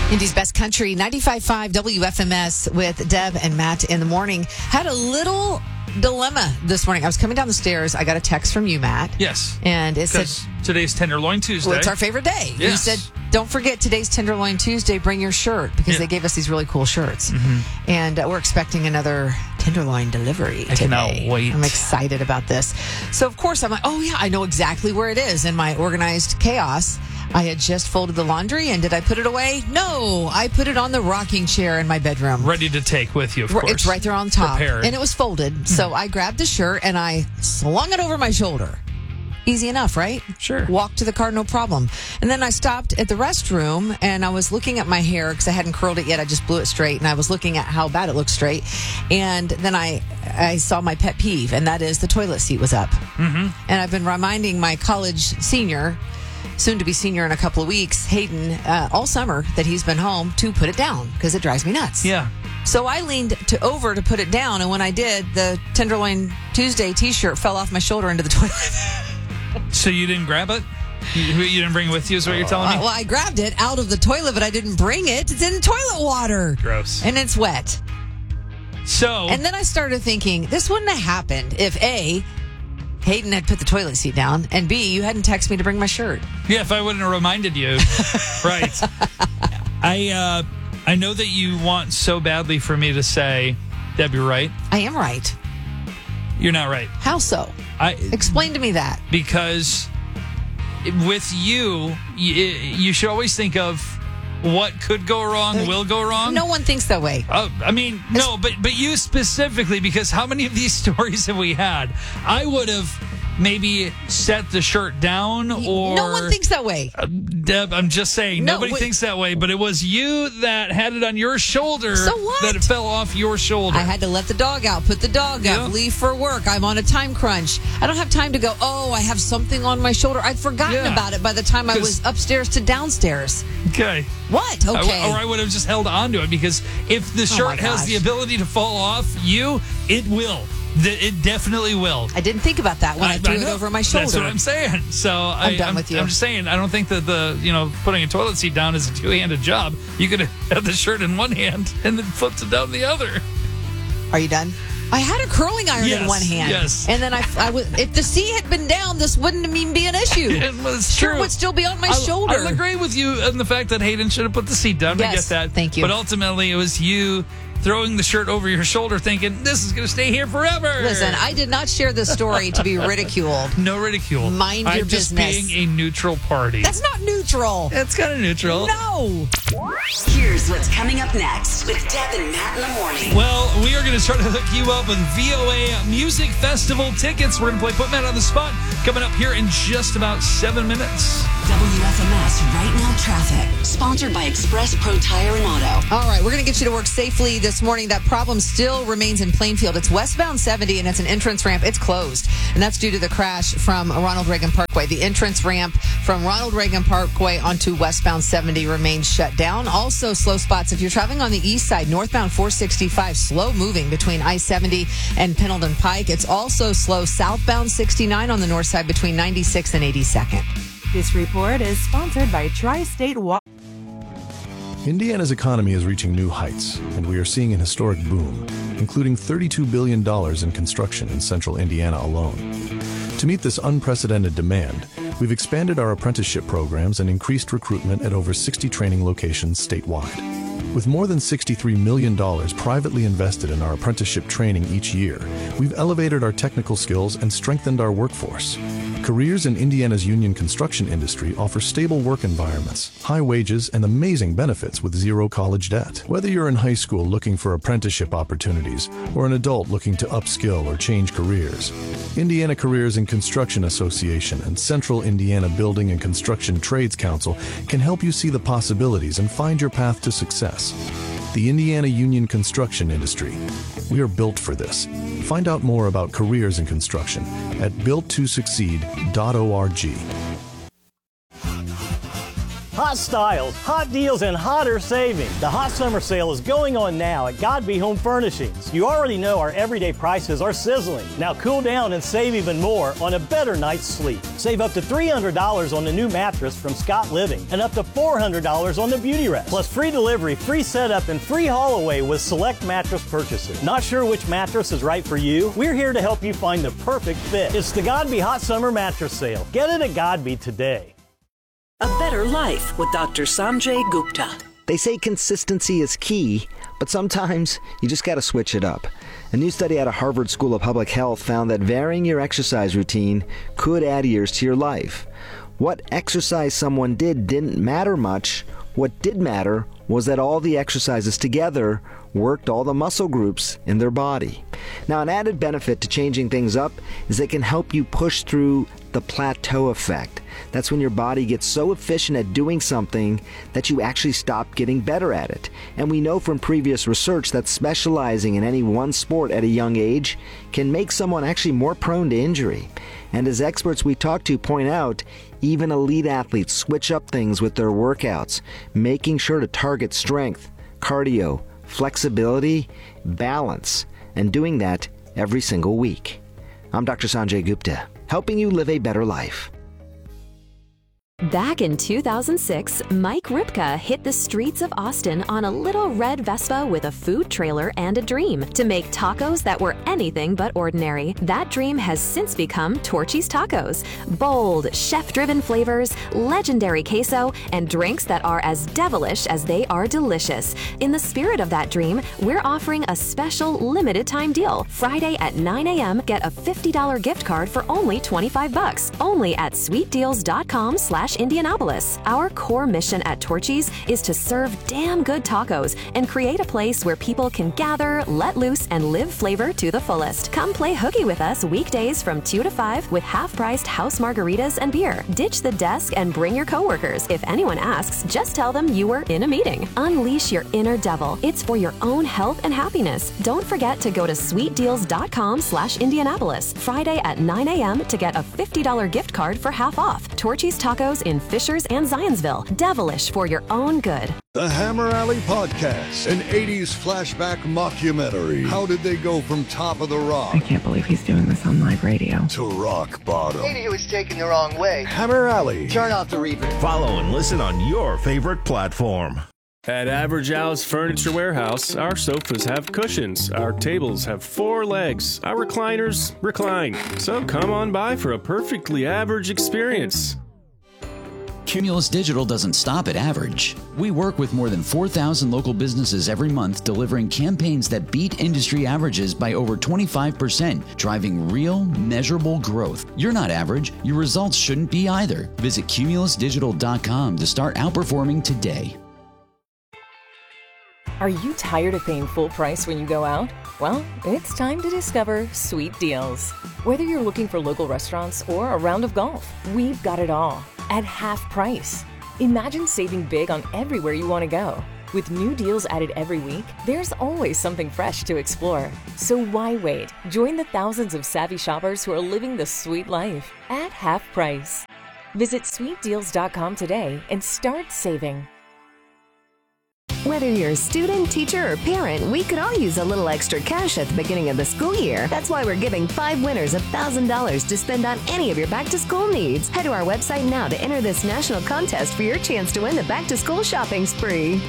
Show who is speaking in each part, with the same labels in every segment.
Speaker 1: Indy's Best Country, 95.5 WFMS with Deb and Matt in the morning. Had a little dilemma this morning. I was coming down the stairs. I got a text from you, Matt.
Speaker 2: Yes.
Speaker 1: And it said,
Speaker 2: today's Tenderloin Tuesday.
Speaker 1: Well, it's our favorite day.
Speaker 2: Yes.
Speaker 1: You said, don't forget today's Tenderloin Tuesday. Bring your shirt because they gave us these really cool shirts. Mm-hmm. And we're expecting another Tenderloin delivery today.
Speaker 2: I cannot wait.
Speaker 1: I'm excited about this. So, of course, I'm like, oh, yeah, I know exactly where it is in my organized chaos. I had just folded the laundry, and did I put it away? No, I put it on the rocking chair in my bedroom.
Speaker 2: Ready to take with you, of course.
Speaker 1: It's right there on top.
Speaker 2: Prepared.
Speaker 1: And it was folded. So I grabbed the shirt, and I slung it over my shoulder. Easy enough, right?
Speaker 2: Sure.
Speaker 1: Walked to the car, no problem. And then I stopped at the restroom, and I was looking at my hair because I hadn't curled it yet. I just blew it straight, and I was looking at how bad it looked straight. And then I saw my pet peeve, and that is the toilet seat was up. Mm-hmm. And I've been reminding my college senior, soon to be senior in a couple of weeks, Hayden, all summer that he's been home to put it down because it drives me nuts.
Speaker 2: Yeah.
Speaker 1: So I leaned over to put it down, and when I did, the Tenderloin Tuesday T-shirt fell off my shoulder into the toilet.
Speaker 2: So you didn't grab it? You didn't bring it with you is what you're telling me?
Speaker 1: Well, I grabbed it out of the toilet, but I didn't bring it. It's in toilet water.
Speaker 2: Gross.
Speaker 1: And it's wet.
Speaker 2: So.
Speaker 1: And then I started thinking, this wouldn't have happened if A, Hayden had put the toilet seat down, and B, you hadn't texted me to bring my shirt.
Speaker 2: Yeah, if I wouldn't have reminded you. Right. I know that you want so badly for me to say, Deb, you're right.
Speaker 1: I am right.
Speaker 2: You're not right.
Speaker 1: How so? Explain to me that.
Speaker 2: Because with you should always think of what could go wrong, will go wrong.
Speaker 1: No one thinks that way.
Speaker 2: I mean, no, but you specifically, because how many of these stories have we had? I would have maybe set the shirt down, or
Speaker 1: no one thinks that way.
Speaker 2: Deb, I'm just saying, nobody thinks that way, but it was you that had it on your shoulder.
Speaker 1: So what?
Speaker 2: That it fell off your shoulder.
Speaker 1: I had to let the dog out, put the dog up, leave for work. I'm on a time crunch. I don't have time to go, I have something on my shoulder. I'd forgotten about it by the time I was upstairs to downstairs.
Speaker 2: Okay.
Speaker 1: What? Okay.
Speaker 2: Or I would have just held on to it, because if the shirt has the ability to fall off it will. It definitely will.
Speaker 1: I didn't think about that when I threw it over my shoulder.
Speaker 2: That's what I'm saying. So I'm
Speaker 1: done with you.
Speaker 2: I'm just saying, I don't think that putting a toilet seat down is a two-handed job. You could have had the shirt in one hand and then flipped it down the other.
Speaker 1: Are you done? I had a curling iron in one hand.
Speaker 2: Yes.
Speaker 1: And then I was, if the seat had been down, this wouldn't even be an issue.
Speaker 2: It's
Speaker 1: shirt
Speaker 2: true.
Speaker 1: would still be on my shoulder.
Speaker 2: I'll agree with you on the fact that Hayden should have put the seat down.
Speaker 1: Yes,
Speaker 2: I get that.
Speaker 1: Thank you.
Speaker 2: But ultimately, it was you throwing the shirt over your shoulder thinking, this is going to stay here forever.
Speaker 1: Listen, I did not share this story to be ridiculed.
Speaker 2: No ridicule.
Speaker 1: Mind your business.
Speaker 2: I'm just being a neutral party.
Speaker 1: That's not neutral.
Speaker 2: It's kind of neutral.
Speaker 1: No.
Speaker 3: Here's what's coming up next with Deb and Matt in the morning.
Speaker 2: Well, we are going to try to hook you up with VOA Music Festival tickets. We're going to play Put Matt on the Spot coming up here in just about 7 minutes.
Speaker 3: WFMS Right Now Traffic, sponsored by Express Pro Tire and Auto.
Speaker 1: All right, we're going to get you to work safely this morning. That problem still remains in Plainfield. It's westbound 70, and it's an entrance ramp. It's closed, and that's due to the crash from Ronald Reagan Parkway. The entrance ramp from Ronald Reagan Parkway onto westbound 70 remains shut down. Also, slow spots if you're traveling on the east side, northbound 465, slow moving between I-70 and Pendleton Pike. It's also slow southbound 69 on the north side between 96 and 82nd.
Speaker 4: This report is sponsored by Tri-State Water.
Speaker 5: Indiana's economy is reaching new heights, and we are seeing an historic boom, including $32 billion in construction in central Indiana alone. To meet this unprecedented demand, we've expanded our apprenticeship programs and increased recruitment at over 60 training locations statewide. With more than $63 million privately invested in our apprenticeship training each year, we've elevated our technical skills and strengthened our workforce. Careers in Indiana's union construction industry offer stable work environments, high wages, and amazing benefits with zero college debt. Whether you're in high school looking for apprenticeship opportunities or an adult looking to upskill or change careers, Indiana Careers in Construction Association and Central Indiana Building and Construction Trades Council can help you see the possibilities and find your path to success. The Indiana Union Construction Industry. We are built for this. Find out more about careers in construction at builttosucceed.org.
Speaker 6: Hot styles, hot deals, and hotter savings. The hot summer sale is going on now at Godby Home Furnishings. You already know our everyday prices are sizzling. Now cool down and save even more on a better night's sleep. Save up to $300 on the new mattress from Scott Living and up to $400 on the Beauty Rest. Plus free delivery, free setup, and free haul away with select mattress purchases. Not sure which mattress is right for you? We're here to help you find the perfect fit. It's the Godby Hot Summer Mattress Sale. Get it at Godby today.
Speaker 3: A Better Life with Dr. Sanjay Gupta.
Speaker 7: They say consistency is key, but sometimes you just got to switch it up. A new study out of Harvard School of Public Health found that varying your exercise routine could add years to your life. What exercise someone did didn't matter much. What did matter was that all the exercises together worked all the muscle groups in their body. Now, an added benefit to changing things up is it can help you push through the plateau effect. That's when your body gets so efficient at doing something that you actually stop getting better at it. And we know from previous research that specializing in any one sport at a young age can make someone actually more prone to injury. And as experts we talk to point out, even elite athletes switch up things with their workouts, making sure to target strength, cardio, flexibility, balance, and doing that every single week. I'm Dr. Sanjay Gupta, helping you live a better life.
Speaker 8: Back in 2006, Mike Ripka hit the streets of Austin on a little red Vespa with a food trailer and a dream to make tacos that were anything but ordinary. That dream has since become Torchy's Tacos. Bold, chef-driven flavors, legendary queso, and drinks that are as devilish as they are delicious. In the spirit of that dream, we're offering a special limited-time deal. Friday at 9 a.m., get a $50 gift card for only $25. Only at sweetdeals.com/Indianapolis. Our core mission at Torchy's is to serve damn good tacos and create a place where people can gather, let loose, and live flavor to the fullest. Come play hooky with us weekdays from 2 to 5 with half-priced house margaritas and beer. Ditch the desk and bring your coworkers. If anyone asks, just tell them you were in a meeting. Unleash your inner devil. It's for your own health and happiness. Don't forget to go to sweetdeals.com/Indianapolis Friday at 9 a.m. to get a $50 gift card for half off. Torchy's Tacos in Fishers and Zionsville. Devilish for your own good.
Speaker 9: The Hammer Alley Podcast, an 80s flashback mockumentary. How did they go from top of the rock?
Speaker 4: I can't believe he's doing this on live radio.
Speaker 9: To rock bottom.
Speaker 10: Maybe he was taken the wrong way.
Speaker 9: Hammer Alley.
Speaker 10: Turn off the reverb.
Speaker 11: Follow and listen on your favorite platform.
Speaker 12: At Average Al's Furniture Warehouse, our sofas have cushions, our tables have 4 legs, our recliners recline. So come on by for a perfectly average experience.
Speaker 13: Cumulus Digital doesn't stop at average. We work with more than 4,000 local businesses every month, delivering campaigns that beat industry averages by over 25%, driving real, measurable growth. You're not average. Your results shouldn't be either. Visit cumulusdigital.com to start outperforming today.
Speaker 14: Are you tired of paying full price when you go out? Well, it's time to discover Sweet Deals. Whether you're looking for local restaurants or a round of golf, we've got it all at half price. Imagine saving big on everywhere you want to go. With new deals added every week, there's always something fresh to explore. So why wait? Join the thousands of savvy shoppers who are living the sweet life at half price. Visit sweetdeals.com today and start saving.
Speaker 15: Whether you're a student, teacher, or parent, we could all use a little extra cash at the beginning of the school year. That's why we're giving 5 winners $1,000 to spend on any of your back-to-school needs. Head to our website now to enter this national contest for your chance to win the back-to-school shopping spree.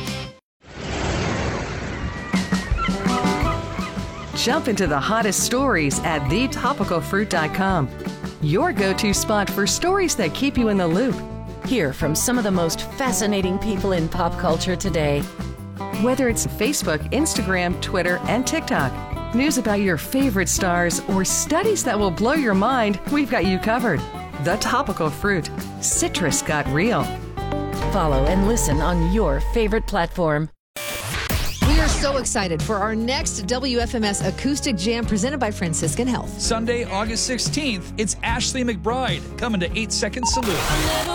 Speaker 16: Jump into the hottest stories at thetopicalfruit.com. Your go-to spot for stories that keep you in the loop. Hear from some of the most fascinating people in pop culture today. Whether it's Facebook, Instagram, Twitter, and TikTok, news about your favorite stars, or studies that will blow your mind, we've got you covered. The Topical Fruit. Citrus got real. Follow and listen on your favorite platform.
Speaker 1: We are so excited for our next WFMS Acoustic Jam presented by Franciscan Health.
Speaker 2: Sunday, August 16th, it's Ashley McBride coming to 8 Second Salute.